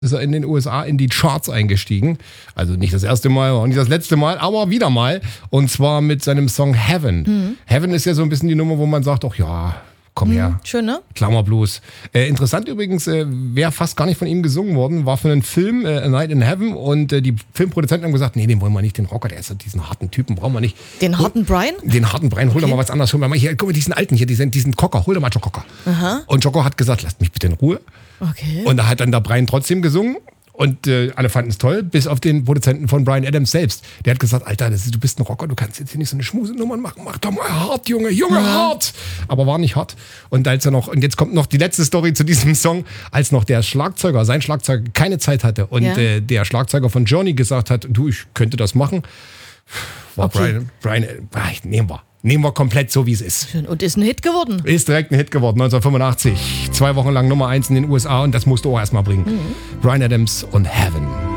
ist er in den USA in die Charts eingestiegen. Also nicht das erste Mal, auch nicht das letzte Mal, aber wieder mal. Und zwar mit seinem Song Heaven. Heaven ist ja so ein bisschen die Nummer, wo man sagt, ach ja, komm her. Schön, ne? Klammerblues. Interessant übrigens, wäre fast gar nicht von ihm gesungen worden, war für einen Film A Night in Heaven und die Filmproduzenten haben gesagt, nee, den wollen wir nicht, den Rocker, der ist diesen harten Typen, brauchen wir nicht. Den harten Brian? Den harten Brian, hol doch mal was anderes, hol mal hier, guck mal, diesen alten hier, diesen Cocker, hol doch mal Joe Cocker. Aha. Und Jocko hat gesagt, lasst mich bitte in Ruhe. Okay. Und da hat dann der Brian trotzdem gesungen. Und alle fanden es toll, bis auf den Produzenten von Bryan Adams selbst. Der hat gesagt, Alter, du bist ein Rocker, du kannst jetzt hier nicht so eine Schmusenummer machen. Mach doch mal hart, Junge, hart. Aber war nicht hart. Und und jetzt kommt noch die letzte Story zu diesem Song, als noch sein Schlagzeuger keine Zeit hatte. Und der Schlagzeuger von Journey gesagt hat, du, ich könnte das machen. War okay. Brian, nehmen wir komplett so, wie es ist. Schön. Und ist ein Hit geworden. Ist direkt ein Hit geworden, 1985. 2 Wochen lang Nummer 1 in den USA und das musst du auch erstmal bringen. Bryan Adams und Heaven.